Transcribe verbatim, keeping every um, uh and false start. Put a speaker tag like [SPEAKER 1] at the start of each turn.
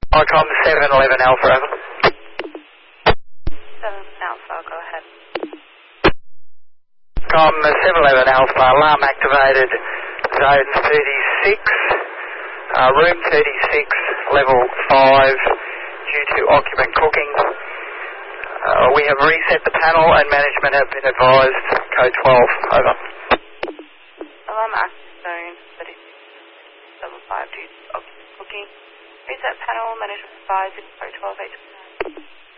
[SPEAKER 1] ICOM seven eleven Alpha, over.
[SPEAKER 2] seven Alpha, go ahead.
[SPEAKER 1] ICOM seven eleven Alpha, alarm activated, zone thirty-six, uh, room thirty-six, level five, due to occupant cooking. Uh, we have reset the panel and management have been advised, code twelve, over.
[SPEAKER 2] Alarm active, zone thirty-six, level five, due to occupant cooking. Reset panel, management advised, code twelve, H.